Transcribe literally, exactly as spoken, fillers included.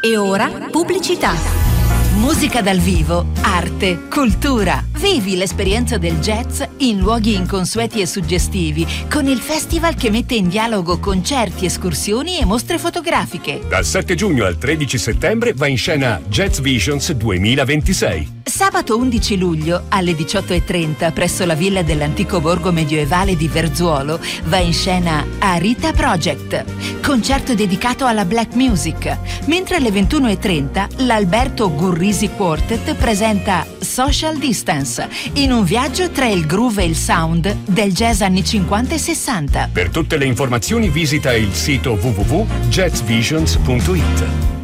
E ora pubblicità. Musica dal vivo, arte, cultura. Vivi l'esperienza del jazz in luoghi inconsueti e suggestivi con il festival che mette in dialogo concerti, escursioni e mostre fotografiche. Dal sette giugno al tredici settembre va in scena Jazz Visions duemilaventisei. Sabato undici luglio alle diciotto e trenta presso la villa dell'antico borgo medioevale di Verzuolo va in scena Arita Project, concerto dedicato alla black music, mentre alle ventuno e trenta l'Alberto Gurrisi Quartet presenta Social Distance, in un viaggio tra il groove e il sound del jazz anni cinquanta e sessanta. Per tutte le informazioni visita il sito w w w punto jazz visions punto i t.